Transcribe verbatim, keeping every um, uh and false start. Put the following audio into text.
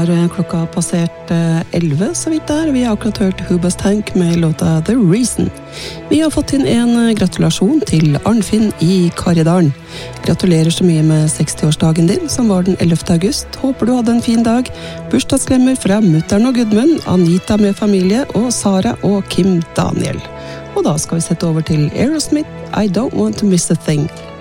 har klokka passert elleve, så vidt der. Vi har akkurat hørt Hoobastank med låta The Reason. Vi har fått inn en gratulasjon til Arnfinn i Karjedalen. Gratulerer så mye med sekstiårsdagen din, som var den ellevte august. Håper du hadde en fin dag. Bursdagsklemmer fra mutteren og Gudmund, Anita med familie, og Sara og Kim Daniel. Og da skal vi sette over til Aerosmith, I Don't Want to Miss a Thing.